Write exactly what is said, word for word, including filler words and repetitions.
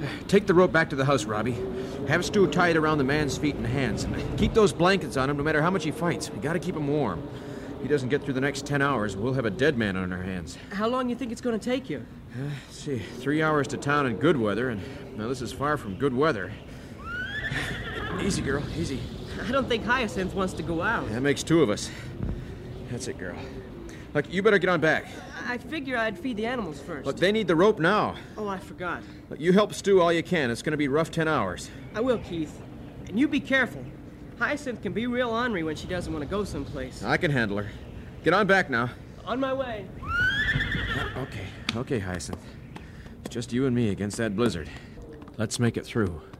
Take the rope back to the house, Robbie. Have Stu tie it around the man's feet and hands. And keep those blankets on him no matter how much he fights. We gotta keep him warm. If he doesn't get through the next ten hours, we'll have a dead man on our hands. How long do you think it's going to take you? Uh, let's see, three hours to town in good weather, and now this is far from good weather. Easy, girl, easy. I don't think Hyacinth wants to go out. That makes two of us. That's it, girl. Look, you better get on back. I figure I'd feed the animals first. Look, they need the rope now. Oh, I forgot. Look, you help Stu all you can. It's going to be rough ten hours. I will, Keith. And you be careful. Hyacinth can be real ornery when she doesn't want to go someplace. I can handle her. Get on back now. On my way. Okay, okay, Hyacinth. It's just you and me against that blizzard. Let's make it through.